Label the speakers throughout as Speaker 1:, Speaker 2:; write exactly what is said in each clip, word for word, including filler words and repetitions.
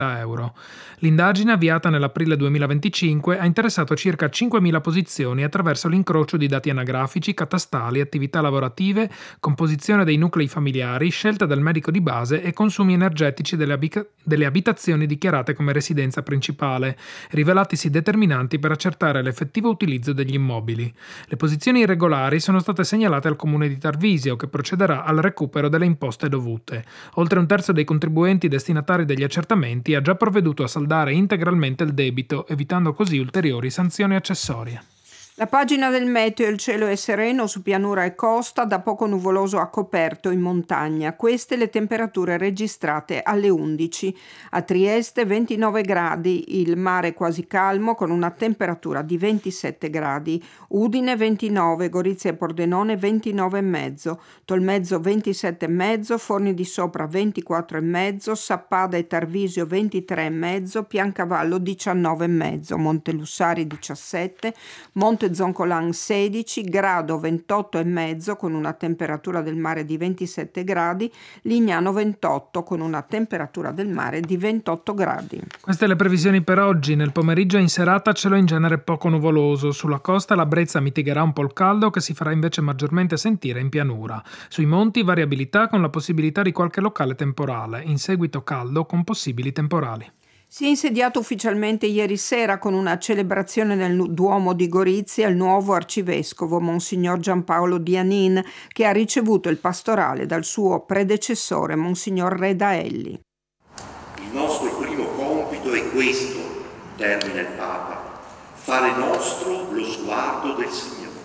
Speaker 1: euro. L'indagine, avviata nell'aprile duemilaventicinque, ha interessato circa cinquemila posizioni attraverso l'incrocio di dati anagrafici, catastali, attività lavorative, composizione dei nuclei familiari, scelta del medico di base e consumi energetici delle, abica- delle abitazioni dichiarate come residenza principale, rivelatisi determinanti per accertare l'effettivo utilizzo degli immobili. Le posizioni irregolari sono state segnalate al comune di Tarvisio, che procederà al recupero delle imposte dovute. Oltre un terzo dei contribuenti destinatari degli accertamenti ha già provveduto a saldare integralmente il debito, evitando così ulteriori sanzioni accessorie.
Speaker 2: La pagina del meteo: il cielo è sereno su pianura e costa, da poco nuvoloso a coperto in montagna. Queste le temperature registrate alle undici. A Trieste ventinove gradi, il mare quasi calmo con una temperatura di ventisette gradi. Udine ventinove, Gorizia e Pordenone ventinove e mezzo, Tolmezzo ventisette e mezzo, Forni di Sopra ventiquattro e mezzo, Sappada e Tarvisio ventitré e mezzo, Piancavallo diciannove e mezzo, Montelussari diciassette, Monte Zoncolan sedici, Grado ventotto e mezzo con una temperatura del mare di ventisette gradi, Lignano ventotto con una temperatura del mare di ventotto gradi.
Speaker 1: Queste le previsioni per oggi. Nel pomeriggio e in serata cielo in genere poco nuvoloso. Sulla costa la brezza mitigherà un po' il caldo, che si farà invece maggiormente sentire in pianura. Sui monti variabilità con la possibilità di qualche locale temporale. In seguito caldo con possibili temporali.
Speaker 2: Si è insediato ufficialmente ieri sera con una celebrazione nel Duomo di Gorizia il nuovo arcivescovo, Monsignor Giampaolo Dianin, che ha ricevuto il pastorale dal suo predecessore, Monsignor Redaelli.
Speaker 3: Il nostro primo compito è questo, termina il Papa, fare nostro lo sguardo del Signore.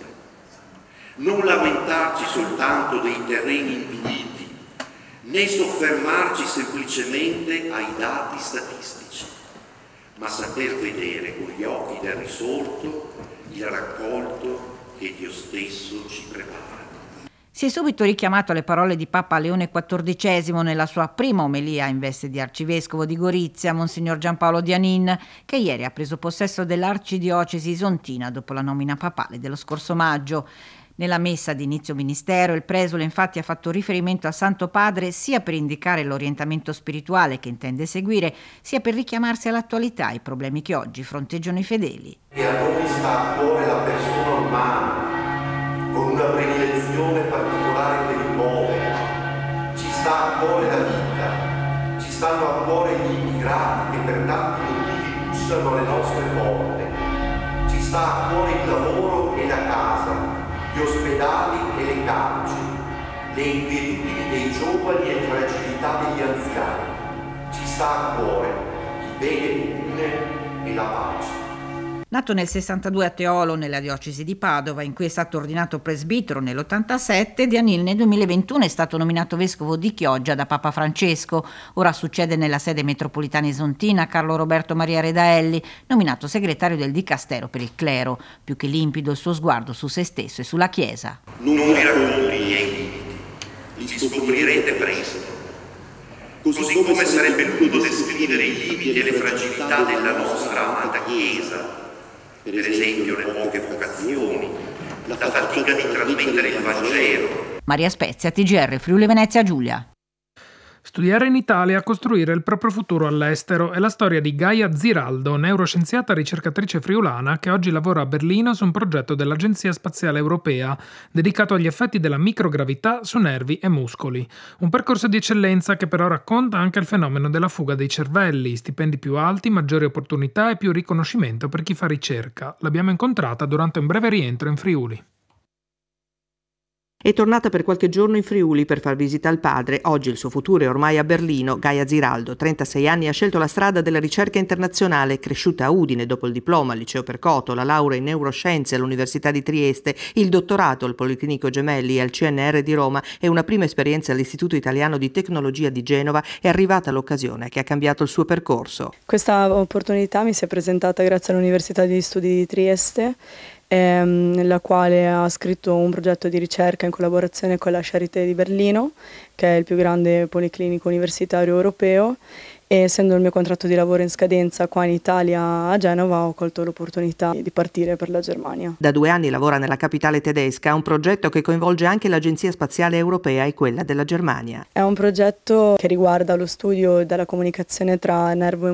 Speaker 3: Non lamentarci soltanto dei terreni infiniti, né soffermarci semplicemente ai dati statistici, ma saper vedere con gli occhi del risorto il raccolto che Dio stesso ci prepara.
Speaker 4: Si è subito richiamato alle parole di Papa Leone quattordicesimo nella sua prima omelia in veste di arcivescovo di Gorizia, Monsignor Giampaolo Dianin, che ieri ha preso possesso dell'arcidiocesi isontina dopo la nomina papale dello scorso maggio. Nella messa di inizio ministero il presule infatti ha fatto riferimento al Santo Padre sia per indicare l'orientamento spirituale che intende seguire, sia per richiamarsi all'attualità e ai problemi che oggi fronteggiano i fedeli.
Speaker 3: E a noi sta a cuore la persona umana, con una predilezione particolare per i poveri. Ci sta a cuore la vita, ci stanno a cuore gli immigrati che per tanti motivi bussano alle nostre porte. Ci sta a cuore il lavoro e la casa, gli ospedali e le carceri, le inquietudini dei giovani e le fragilità degli anziani. Ci sta a cuore il bene comune e la pace.
Speaker 4: Nato nel sessantadue a Teolo, nella diocesi di Padova, in cui è stato ordinato presbitero nell'ottantasette, Dianin nel duemilaventuno è stato nominato vescovo di Chioggia da Papa Francesco. Ora succede nella sede metropolitana isontina a Carlo Roberto Maria Redaelli, nominato segretario del Dicastero per il clero. Più che limpido il suo sguardo su se stesso e sulla Chiesa.
Speaker 3: Non vi racconto i miei limiti, li scoprirete presto. Così come sarebbe nudo descrivere i limiti e le fragilità della nostra amata Chiesa, per esempio le poche vocazioni, la fatica di trasmettere il Vangelo.
Speaker 4: Maria Spezia, T G R Friuli Venezia Giulia.
Speaker 1: Studiare in Italia, costruire il proprio futuro all'estero è la storia di Gaia Ziraldo, neuroscienziata ricercatrice friulana che oggi lavora a Berlino su un progetto dell'Agenzia Spaziale Europea dedicato agli effetti della microgravità su nervi e muscoli. Un percorso di eccellenza che però racconta anche il fenomeno della fuga dei cervelli, stipendi più alti, maggiori opportunità e più riconoscimento per chi fa ricerca. L'abbiamo incontrata durante un breve rientro in Friuli.
Speaker 5: È tornata per qualche giorno in Friuli per far visita al padre. Oggi il suo futuro è ormai a Berlino. Gaia Ziraldo, trentasei anni, ha scelto la strada della ricerca internazionale. Cresciuta a Udine dopo il diploma al liceo Percoto, la laurea in neuroscienze all'Università di Trieste, il dottorato al Policlinico Gemelli e al C N R di Roma e una prima esperienza all'Istituto Italiano di Tecnologia di Genova, è arrivata l'occasione che ha cambiato il suo percorso.
Speaker 6: Questa opportunità mi si è presentata grazie all'Università di Studi di Trieste, ehm, nella quale ha scritto un progetto di ricerca in collaborazione con la Charité di Berlino, che è il più grande policlinico universitario europeo, e essendo il mio contratto di lavoro in scadenza qua in Italia a Genova ho colto l'opportunità di partire per la Germania.
Speaker 5: Da due anni lavora nella capitale tedesca, un progetto che coinvolge anche l'Agenzia Spaziale Europea e quella della Germania.
Speaker 6: È un progetto che riguarda lo studio della comunicazione tra nervo